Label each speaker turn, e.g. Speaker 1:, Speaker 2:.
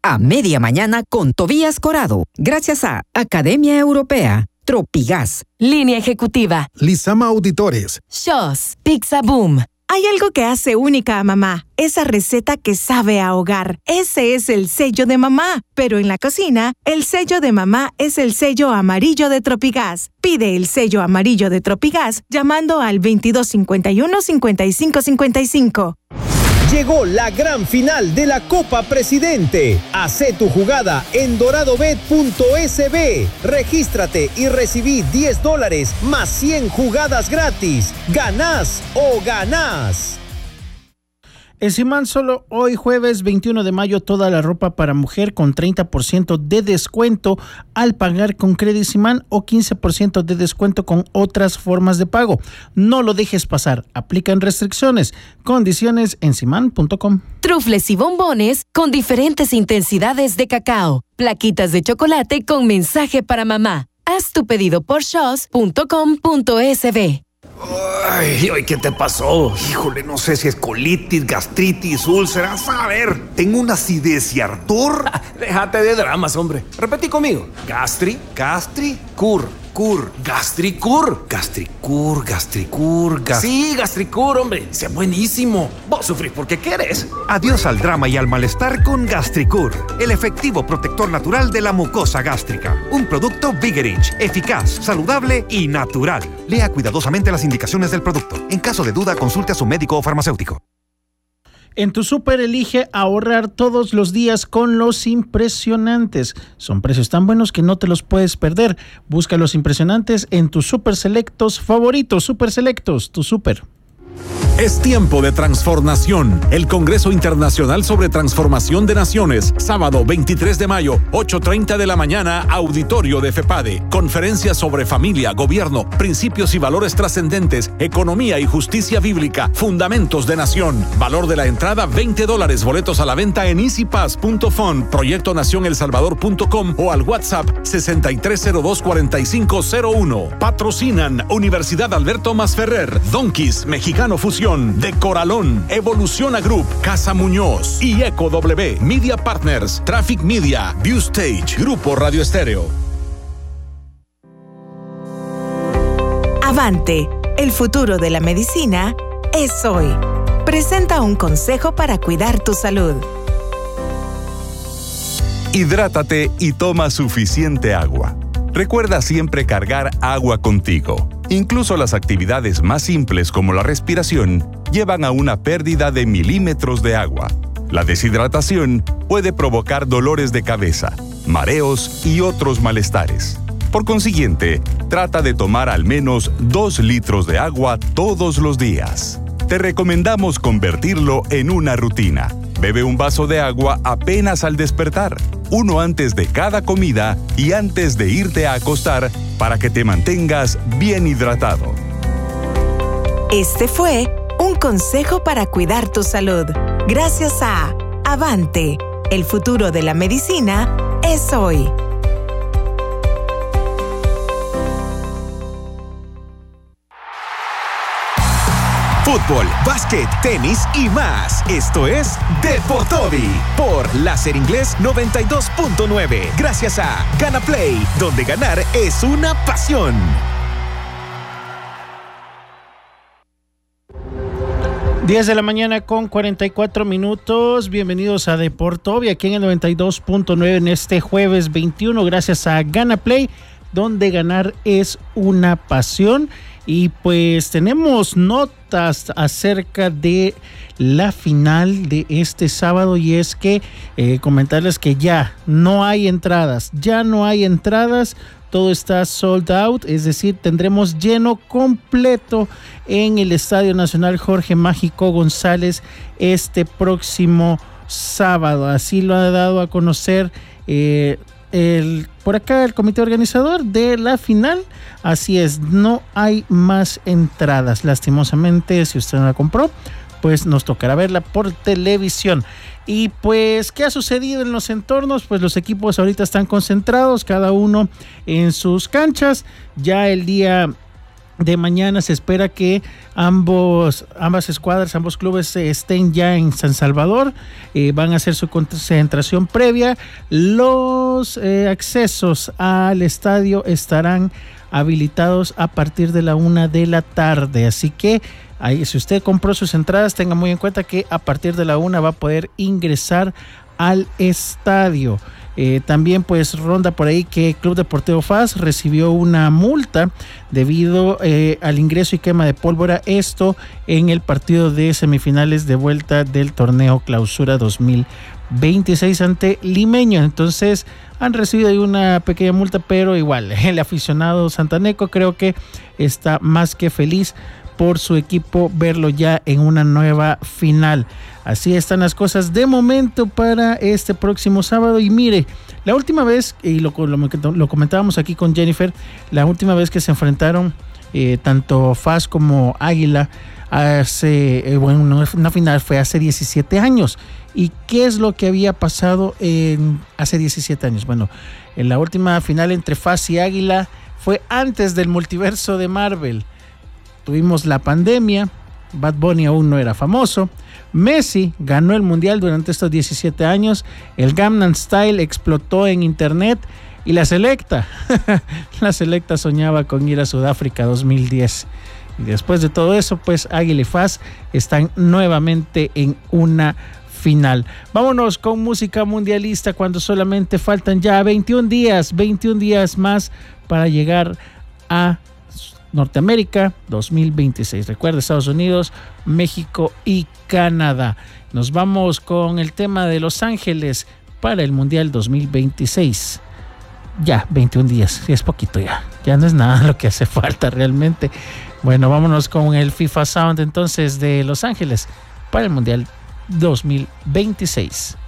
Speaker 1: a media mañana con Tobías Corado, gracias a Academia Europea, Tropigas,
Speaker 2: Línea Ejecutiva,
Speaker 3: Lizama Auditores,
Speaker 2: Shaw's, Pizza Boom.
Speaker 4: Hay algo que hace única a mamá, esa receta que sabe a hogar. Ese es el sello de mamá. Pero en la cocina, el sello de mamá es el sello amarillo de Tropigas. Pide el sello amarillo de Tropigas llamando al 2251-5555.
Speaker 5: Llegó la gran final de la Copa Presidente. Hacé tu jugada en doradobet.sb. Regístrate y recibí $10 más 100 jugadas gratis. ¿Ganás o ganás?
Speaker 6: En Simán, solo hoy jueves 21 de mayo, toda la ropa para mujer con 30% de descuento al pagar con Credit Simán o 15% de descuento con otras formas de pago. No lo dejes pasar. Aplican restricciones. Condiciones en simán.com.
Speaker 2: Trufles y bombones con diferentes intensidades de cacao. Plaquitas de chocolate con mensaje para mamá. Haz tu pedido por shaws.com.sb.
Speaker 7: Ay, ¿qué te pasó? Híjole, no sé si es colitis, gastritis, úlceras. A ver, tengo una acidez y ardor.
Speaker 8: Déjate de dramas, hombre. Repetí conmigo.
Speaker 7: Gastricur.
Speaker 8: Sí, Gastricur, hombre. Sea buenísimo. Vos sufrís porque querés.
Speaker 7: Adiós al drama y al malestar con Gastricur, el efectivo protector natural de la mucosa gástrica. Un producto Vigerich, eficaz, saludable y natural. Lea cuidadosamente las indicaciones del producto. En caso de duda, consulte a su médico o farmacéutico.
Speaker 6: En tu súper elige ahorrar todos los días con los impresionantes. Son precios tan buenos que no te los puedes perder. Busca los impresionantes en tus Super Selectos favoritos. Super Selectos, tu súper.
Speaker 9: Es tiempo de transformación. El Congreso Internacional sobre Transformación de Naciones, sábado 23 de mayo, 8:30 de la mañana, auditorio de FEPADE. Conferencia sobre familia, gobierno, principios y valores trascendentes, economía y justicia bíblica, fundamentos de nación. Valor de la entrada $20. Boletos a la venta en easypass.fund, proyectonacionelsalvador.com o al WhatsApp 6302-4501. Patrocinan Universidad Alberto Masferrer, Donkeys, Mexicano Fusión, De Coralón, Evoluciona Group, Casa Muñoz y Eco W, Media Partners, Traffic Media, View Stage, Grupo Radio Estéreo.
Speaker 4: Avante, el futuro de la medicina es hoy. Presenta un consejo para cuidar tu salud.
Speaker 10: Hidrátate y toma suficiente agua. Recuerda siempre cargar agua contigo. Incluso las actividades más simples como la respiración llevan a una pérdida de milímetros de agua. La deshidratación puede provocar dolores de cabeza, mareos y otros malestares. Por consiguiente, trata de tomar al menos 2 litros de agua todos los días. Te recomendamos convertirlo en una rutina. Bebe un vaso de agua apenas al despertar, uno antes de cada comida y antes de irte a acostar para que te mantengas bien hidratado.
Speaker 4: Este fue un consejo para cuidar tu salud. Gracias a Avante, el futuro de la medicina es hoy.
Speaker 11: Fútbol, básquet, tenis y más. Esto es Deportobi por Láser Inglés 92.9. Gracias a Gana Play, donde ganar es una pasión.
Speaker 6: Diez de la mañana con 44 minutos. Bienvenidos a Deportobi aquí en el 92.9 en este jueves 21. Gracias a Gana Play, donde ganar es una pasión. Y pues tenemos notas acerca de la final de este sábado y es que comentarles que ya no hay entradas, todo está sold out, es decir, tendremos lleno completo en el Estadio Nacional Jorge Mágico González este próximo sábado, así lo ha dado a conocer por acá el comité organizador de la final. Así es, no hay más entradas. Lastimosamente, si usted no la compró, pues nos tocará verla por televisión. Y pues, ¿qué ha sucedido en los entornos? Pues los equipos ahorita están concentrados, cada uno en sus canchas. Ya el día de mañana se espera que ambas escuadras, ambos clubes estén ya en San Salvador. Van a hacer su concentración previa. Los accesos al estadio estarán habilitados a partir de la 1 de la tarde. Así que ahí, si usted compró sus entradas, tenga muy en cuenta que a partir de la 1 va a poder ingresar al estadio. También pues ronda por ahí que Club Deportivo FAS recibió una multa debido al ingreso y quema de pólvora, esto en el partido de semifinales de vuelta del torneo Clausura 2026 ante Limeño. Entonces han recibido ahí una pequeña multa, pero igual el aficionado santaneco creo que está más que feliz por su equipo verlo ya en una nueva final. Así están las cosas de momento para este próximo sábado. Y mire, la última vez, y lo comentábamos aquí con Jennifer, la última vez que se enfrentaron tanto FAS como Águila una final fue hace 17 años. ¿Y qué es lo que había pasado hace 17 años? Bueno, en la última final entre FAS y Águila fue antes del multiverso de Marvel. Tuvimos la pandemia, Bad Bunny aún no era famoso, Messi ganó el mundial durante estos 17 años, el Gangnam Style explotó en internet y la selecta soñaba con ir a Sudáfrica 2010. Y después de todo eso, pues Águila y FAS están nuevamente en una final. Vámonos con música mundialista cuando solamente faltan ya 21 días más para llegar a Norteamérica 2026. Recuerda, Estados Unidos, México y Canadá. Nos vamos con el tema de Los Ángeles para el Mundial 2026. Ya, 21 días, es poquito ya no es nada lo que hace falta realmente. Bueno, vámonos con el FIFA Sound entonces de Los Ángeles para el Mundial 2026.